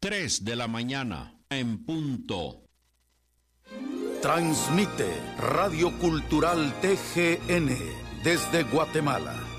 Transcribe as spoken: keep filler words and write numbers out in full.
tres de la mañana, en punto. Transmite Radio Cultural T G N desde Guatemala.